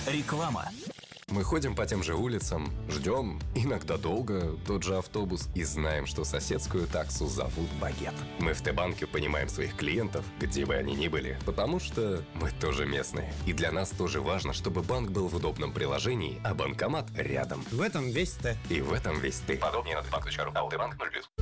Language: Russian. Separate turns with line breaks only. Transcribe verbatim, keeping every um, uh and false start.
Реклама.
Мы ходим по тем же улицам, ждем, иногда долго, тот же автобус и знаем, что соседскую таксу зовут Багет. Мы в Т-банке понимаем своих клиентов, где бы они ни были, потому что мы тоже местные. И для нас тоже важно, чтобы банк был в удобном приложении, а банкомат рядом.
В этом весь Т.
И в этом весь ты.
Подробнее на т банк точка ру. АО «Т-банк» ноль плюс.